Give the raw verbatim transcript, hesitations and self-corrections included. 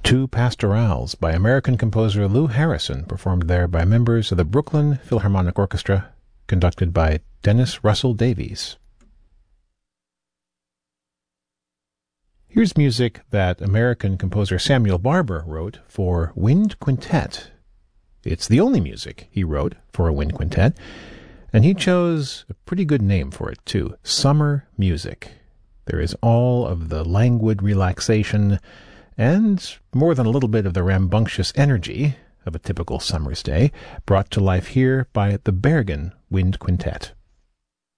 Two pastorals by American composer Lou Harrison, performed there by members of the Brooklyn Philharmonic Orchestra, conducted by Dennis Russell Davies. Here's music that American composer Samuel Barber wrote for wind quintet. It's the only music he wrote for a wind quintet, and he chose a pretty good name for it, too. Summer Music. There is all of the languid relaxation and more than a little bit of the rambunctious energy of a typical summer's day, brought to life here by the Bergen Wind Quintet.